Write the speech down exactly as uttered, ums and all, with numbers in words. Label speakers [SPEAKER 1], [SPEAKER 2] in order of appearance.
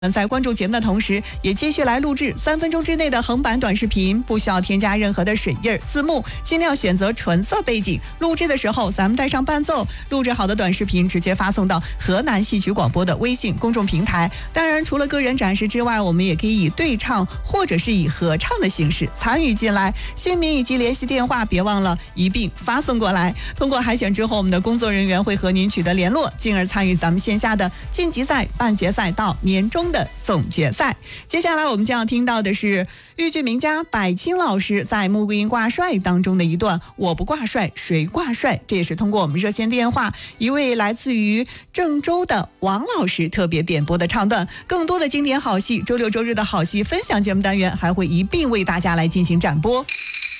[SPEAKER 1] 在关注节目的同时，也继续来录制三分钟之内的横版短视频，不需要添加任何的水印、字幕，尽量选择纯色背景。录制的时候，咱们带上伴奏，录制好的短视频直接发送到河南戏曲广播的微信公众平台。当然，除了个人展示之外，我们也可以以对唱或者是以合唱的形式参与进来。姓名以及联系电话别忘了一并发送过来。通过海选之后，我们的工作人员会和您取得联络，进而参与咱们线下的晋级赛、半决赛到年终的总决赛。接下来我们将要听到的是豫剧名家柏青老师在《穆桂英挂帅》当中的一段我不挂帅谁挂帅，这也是通过我们热线电话一位来自于郑州的王老师特别点播的唱段。更多的经典好戏，周六周日的好戏分享节目单元还会一并为大家来进行展播。